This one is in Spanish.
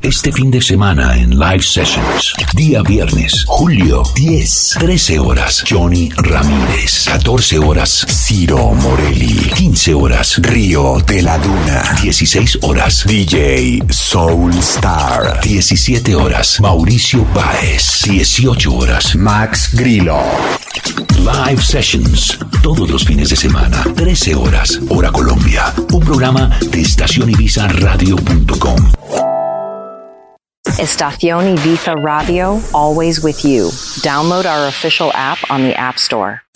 Este fin de semana en Live Sessions. Día viernes, julio 10, 13 horas, Johnny Ramírez. 14 horas, Ciro Morelli. 15 horas, Río de la Duna. 16 horas, DJ Soulstar. 17 horas, Mauricio Báez. 18 horas, Max Grillo. Live Sessions, todos los fines de semana, 13 horas, hora Colombia. Un programa de estacionibizaradio.com. Estación Ibiza Radio, always with you. Download our official app on the App Store.